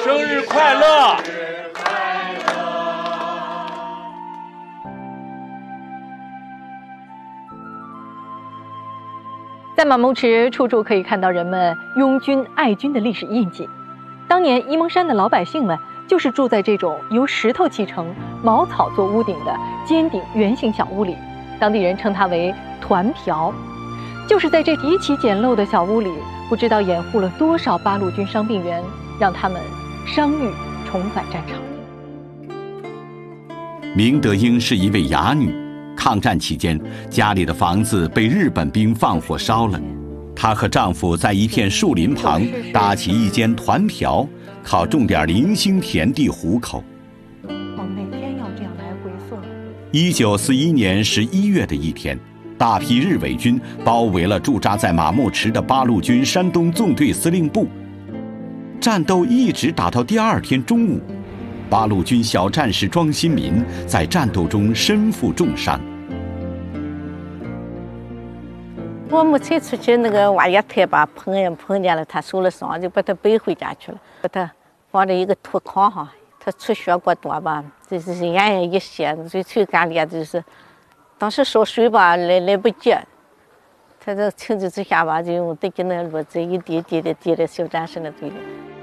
生日快乐！ 在马孟池，处处可以看到人们拥军爱军的历史印记。当年沂蒙山的老百姓们就是住在这种由石头砌成、茅草做屋顶的尖顶圆形小屋里，当地人称它为团瓢。就是在这极其简陋的小屋里，不知道掩护了多少八路军伤病员，让他们伤愈重返战场。 明德英是一位哑女，抗战期间，家里的房子被日本兵放火烧了，她和丈夫在一片树林旁搭起一间团瓢，靠种点零星田地糊口。 每天要这样来回送。 1941年11月的一天，大批日伪军包围了驻扎在马孟池的八路军山东纵队司令部，战斗一直打到第二天中午。八路军小战士庄新民在战斗中身负重伤。 我们才出去那个挖野菜吧，碰见了他受了伤，就把他背回家去了，把他放在一个土炕上，他出血过多吧，就是眼也一斜，最最干裂就是当时烧水吧来不及，他这情急之下吧就用自己那炉子一滴滴的滴在小战士的嘴里。